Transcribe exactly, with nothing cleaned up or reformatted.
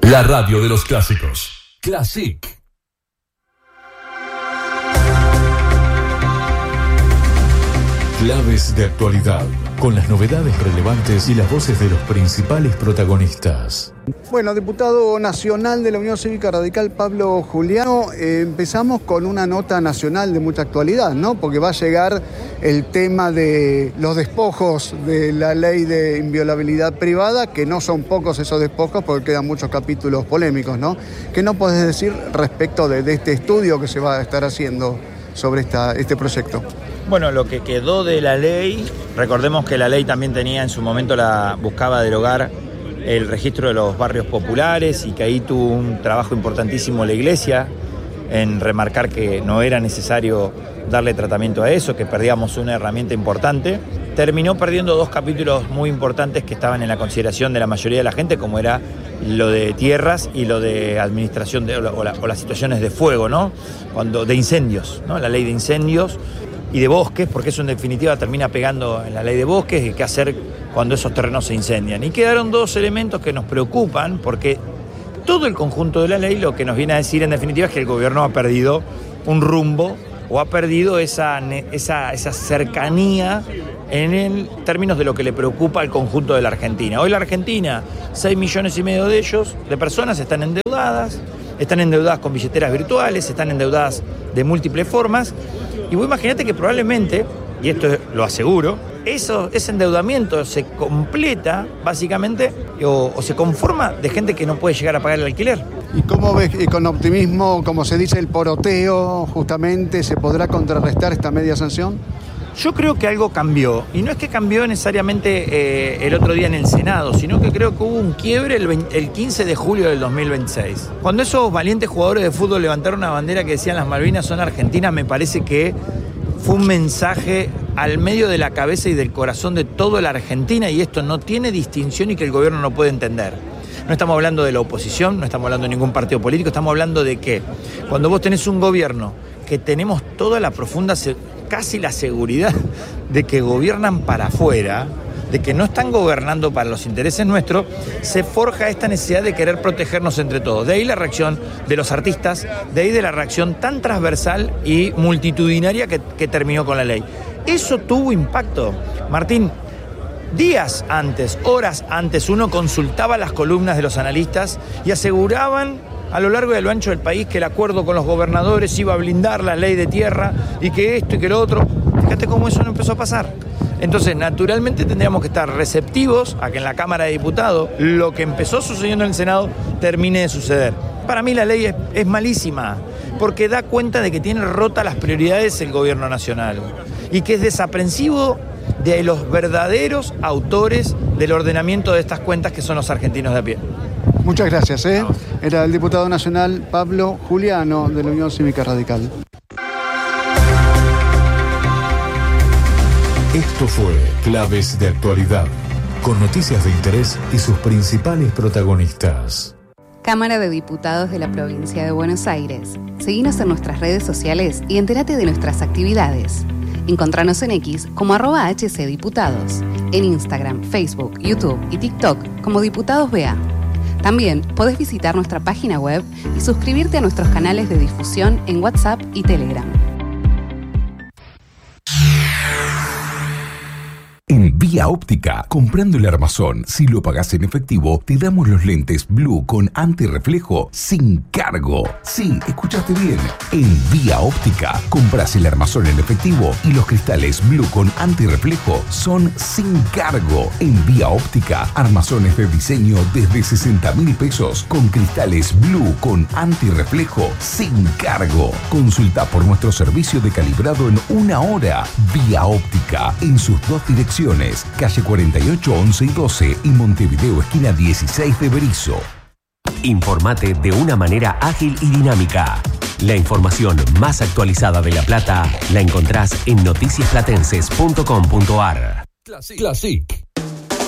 La radio de los clásicos. Classic. Claves de actualidad, con las novedades relevantes y las voces de los principales protagonistas. Bueno, diputado nacional de la Unión Cívica Radical, Pablo Juliano, eh, empezamos con una nota nacional de mucha actualidad, ¿no? Porque va a llegar el tema de los despojos de la ley de inviolabilidad privada, que no son pocos esos despojos porque quedan muchos capítulos polémicos, ¿no? ¿Qué nos podés decir respecto de, de este estudio que se va a estar haciendo sobre esta, este proyecto? Bueno, lo que quedó de la ley, recordemos que la ley también tenía en su momento, la buscaba derogar el registro de los barrios populares y que ahí tuvo un trabajo importantísimo la Iglesia en remarcar que no era necesario darle tratamiento a eso, que perdíamos una herramienta importante. Terminó perdiendo dos capítulos muy importantes que estaban en la consideración de la mayoría de la gente, como era lo de tierras y lo de administración de, o, la, o las situaciones de fuego, ¿no? Cuando, de incendios, ¿no? La ley de incendios y de bosques, porque eso en definitiva termina pegando en la ley de bosques y qué hacer cuando esos terrenos se incendian. Y quedaron dos elementos que nos preocupan, porque todo el conjunto de la ley lo que nos viene a decir en definitiva es que el gobierno ha perdido un rumbo o ha perdido esa, esa, esa cercanía en el, términos de lo que le preocupa al conjunto de la Argentina. Hoy la Argentina, seis millones y medio de ellos, de personas, están endeudadas, están endeudadas con billeteras virtuales, están endeudadas de múltiples formas. Y vos imaginate que probablemente, y esto lo aseguro, eso, ese endeudamiento se completa básicamente o, o se conforma de gente que no puede llegar a pagar el alquiler. ¿Y cómo ves, y con optimismo, como se dice, el poroteo, justamente, se podrá contrarrestar esta media sanción? Yo creo que algo cambió, y no es que cambió necesariamente eh, el otro día en el Senado, sino que creo que hubo un quiebre el, veinte, el quince de julio del dos mil veintiséis. Cuando esos valientes jugadores de fútbol levantaron una bandera que decían las Malvinas son argentinas, me parece que fue un mensaje al medio de la cabeza y del corazón de toda la Argentina, y esto no tiene distinción y que el gobierno no puede entender. No estamos hablando de la oposición, no estamos hablando de ningún partido político, estamos hablando de que cuando vos tenés un gobierno que tenemos toda la profunda, casi la seguridad de que gobiernan para afuera, de que no están gobernando para los intereses nuestros, se forja esta necesidad de querer protegernos entre todos. De ahí la reacción de los artistas, de ahí de la reacción tan transversal y multitudinaria que, que terminó con la ley. Eso tuvo impacto. Martín, días antes, horas antes, uno consultaba las columnas de los analistas y aseguraban a lo largo y a lo ancho del país que el acuerdo con los gobernadores iba a blindar la ley de tierra y que esto y que lo otro. Fíjate cómo eso no empezó a pasar. Entonces, naturalmente tendríamos que estar receptivos a que en la Cámara de Diputados lo que empezó sucediendo en el Senado termine de suceder. Para mí la ley es, es malísima, porque da cuenta de que tiene rotas las prioridades el gobierno nacional y que es desaprensivo de los verdaderos autores del ordenamiento de estas cuentas, que son los argentinos de a pie. Muchas gracias, ¿eh? Era el diputado nacional Pablo Juliano de la Unión Cívica Radical. Esto fue Claves de Actualidad, con noticias de interés y sus principales protagonistas. Cámara de Diputados de la Provincia de Buenos Aires. Seguinos en nuestras redes sociales y entérate de nuestras actividades. Encontranos en X como arroba hcdiputados, en Instagram, Facebook, YouTube y TikTok como Diputados B A. También podés visitar nuestra página web y suscribirte a nuestros canales de difusión en WhatsApp y Telegram. En Vía Óptica, comprando el armazón, si lo pagás en efectivo, te damos los lentes Blue con antirreflejo sin cargo. Sí, escuchaste bien. En Vía Óptica, compras el armazón en efectivo y los cristales Blue con antirreflejo son sin cargo. En Vía Óptica, armazones de diseño desde sesenta mil pesos con cristales Blue con antirreflejo sin cargo. Consulta por nuestro servicio de calibrado en una hora. Vía Óptica, en sus dos direcciones. Calle cuarenta y ocho, once y doce y Montevideo, esquina dieciséis de Berizo. Informate de una manera ágil y dinámica. La información más actualizada de La Plata la encontrás en noticias platenses punto com punto ar. Classic. Classic.